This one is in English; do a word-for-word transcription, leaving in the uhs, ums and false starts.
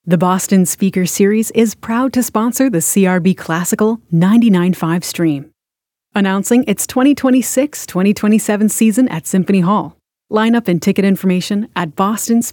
The Boston Speaker Series is proud to sponsor the C R B Classical ninety-nine point five stream. Announcing its twenty twenty-six twenty twenty-seven season at Symphony Hall. Lineup and ticket information at bostons